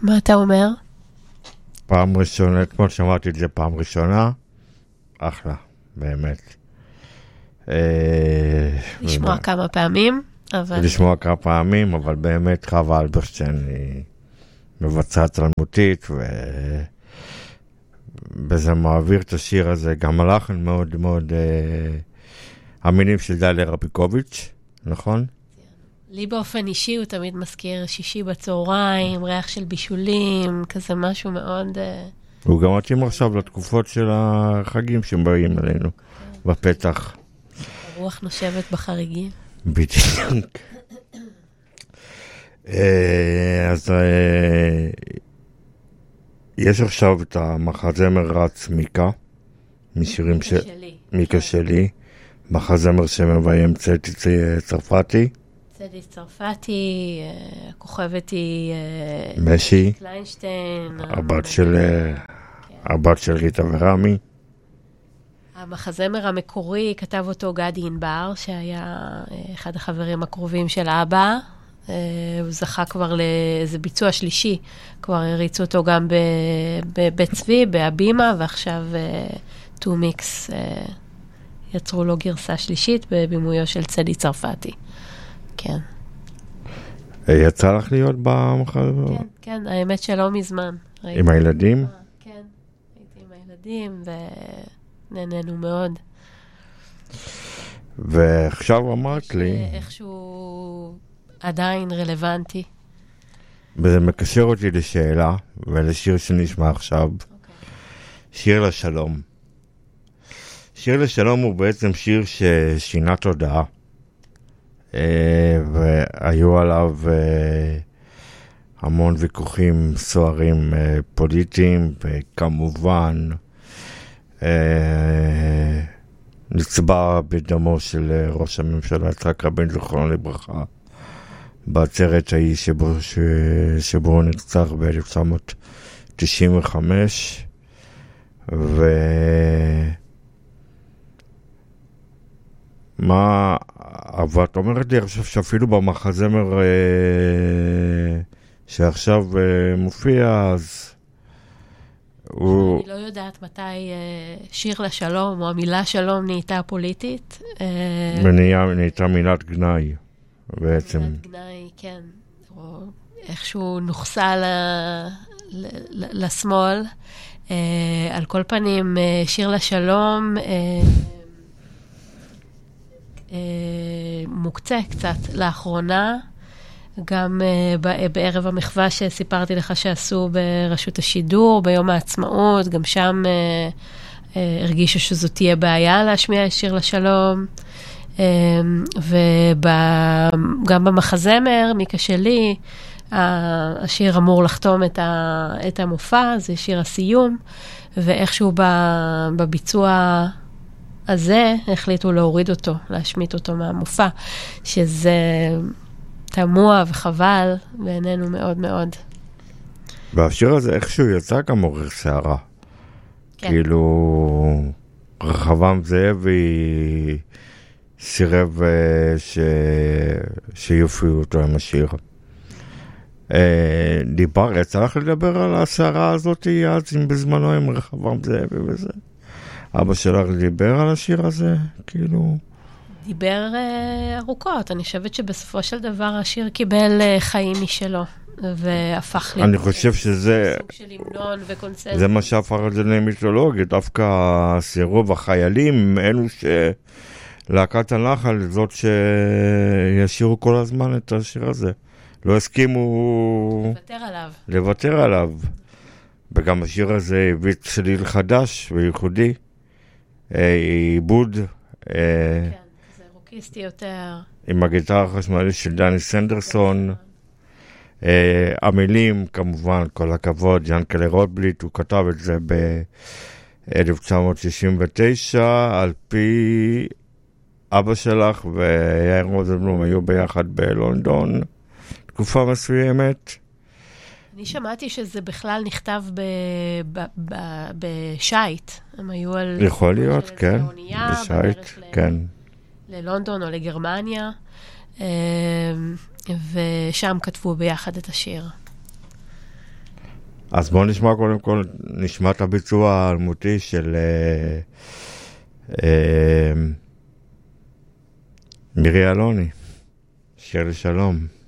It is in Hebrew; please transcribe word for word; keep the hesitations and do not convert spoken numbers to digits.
מה אתה אומר? פעם ראשונה, אתמול שמעתי את זה פעם ראשונה, אחלה, באמת. לשמוע כמה פעמים, אבל... לשמוע כמה פעמים, אבל באמת חווה אלברשטיין היא מבצעת אלמותית, וזה מעביר את השיר הזה, גם הלחן מאוד מאוד, המילים של דליה רביקוביץ', נכון? לי באופן אישי הוא תמיד מזכיר שישי בצהריים, ריח של בישולים, כזה משהו מאוד... הוא גם מתאים עכשיו לתקופות של החגים שבאים עלינו, בפתח. הרוח נושבת בחריגים. בדיוק. אז יש עכשיו את המחזמר רץ מיקה, משירים של... מיקה שלי, מחזמר שמביים צדי צרפתי. צדי צרפתי, הכוכבת היא... משי. קליינשטיין. הבת של... הבת של ריטה ורמי. המחזמר המקורי כתב אותו גדי ענבר, שהיה אחד החברים הקרובים של אבא. הוא זכה כבר לאיזה ביצוע שלישי, כבר הריצו אותו גם בבית צבי, בהבימה, ועכשיו טו מיקס יצרו לו גרסה שלישית בבימויו של צדי צרפתי. כן. יצא לך להיות במחזמר? כן, כן, האמת שלא מזמן. עם הילדים? כן, הייתי עם הילדים ונהנינו מאוד. ועכשיו אמרת לי... איכשהו עדיין רלוונטי. וזה מקשר אותי לשאלה, ולשיר שנשמע עכשיו. שיר לשלום. שיר לשלום הוא בעצם שיר ששינה תודעה. והיו עליו המון ויכוחים סוערים פוליטיים, וכמובן נצבע בדמו של ראש הממשלה יצחק רבין זיכרונו לברכה בעצרת ההיא שבו, שבו הוא נרצח ב-אלף תשע מאות תשעים וחמש, ו... מה... אבל את אומרת לי, אני חושב שאפילו במחזמר אה, שעכשיו אה, מופיע, אז הוא... אני לא יודעת מתי אה, שיר לשלום, או המילה שלום נהייתה פוליטית. אה... נהייתה מילת גנאי, בעצם. מילת גנאי, כן. או איכשהו נוחסה ל... ל... ל... לשמאל. אה, על כל פנים, אה, שיר לשלום... אה... מוקצה קצת לאחרונה, גם בערב המחווה שסיפרתי לך שעשו ברשות השידור, ביום העצמאות, גם שם הרגישו שזו תהיה בעיה להשמיע שיר לשלום, וגם במחזמר, מיקה שלי, השיר אמור לחתום את המופע, זה שיר הסיום, ואיכשהו בביצוע הזה החליטו להוריד אותו, להשמיט אותו מהמופע, שזה תמוה וחבל בעינינו מאוד מאוד. והשיר הזה איכשהו יצא גם עורר שערה. כן. כאילו, רחבעם זאבי סירב ש... שיופיעו אותו עם השיר. דיבר, יצא לך לדבר על השערה הזאת אז עם בזמנו עם רחבעם זאבי וזה? אבא שלך דיבר על השיר הזה, כאילו... דיבר uh, ארוכות. אני חושבת שבסופו של דבר השיר קיבל uh, חיים משלו, והפך לי... אני חושב שזה... סוג של המנון וקונצנזוס. זה מה שהפך את זה למיתולוגיה. דווקא סירוב החיילים, אלו שלהקת הנחל, זאת שישירו כל הזמן את השיר הזה. לא הסכימו... לוותר עליו. לוותר עליו. וגם השיר הזה הביא צליל חדש וייחודי. עיבוד. כן, זה רוקיסטי יותר. עם הגיטרה החשמלית של דני סנדרסון. המילים, כמובן, כל הכבוד, ינקלה רוטבליט, הוא כתב את זה ב-אלף תשע מאות שישים ותשע, על פי אבא שלך ויאיר רוזנבלום היו ביחד בלונדון, תקופה מסוימת. אני שמעתי שזה בכלל נכתב בשייט. הם היו על... יכול להיות, כן. בשייט, כן. ללונדון או לגרמניה. ושם כתבו ביחד את השיר. אז בואו נשמע קודם כל, נשמע את הביצוע האלמותי של אה, אה, מירי אלוני, שיר לשלום.